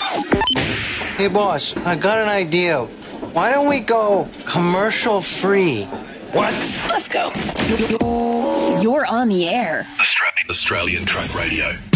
Hey, boss, I got an idea. Why don't we go commercial free? What? Let's go. You're on the air. Australian Truck Radio.